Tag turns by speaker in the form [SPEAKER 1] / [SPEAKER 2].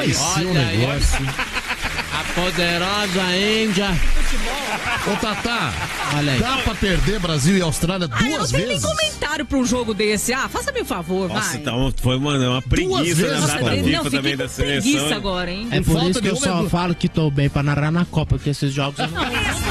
[SPEAKER 1] Vai ser um negócio.
[SPEAKER 2] A poderosa Índia.
[SPEAKER 1] Ô, Tatá, dá pra perder Brasil e Austrália duas vezes?
[SPEAKER 3] Não tem nem comentário pra um jogo desse. Faça-me um favor,
[SPEAKER 4] Nossa,
[SPEAKER 3] vai.
[SPEAKER 4] tá foi uma preguiça na data FIFA também da seleção.
[SPEAKER 3] Preguiça agora, hein?
[SPEAKER 2] É por isso que eu só falo que tô bem pra narrar na Copa, porque esses jogos eu não...